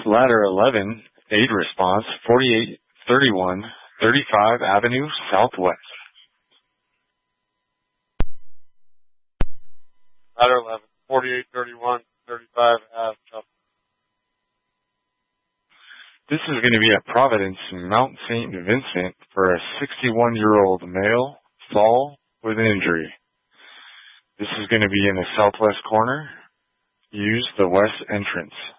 Ladder 11, aid response, 4831 35 Avenue Southwest. Ladder 11, 4831 35 Ave Southwest. This is going to be at Providence, Mount St. Vincent, for a 61-year-old male fall with an injury. This is going to be in the southwest corner. Use the west entrance.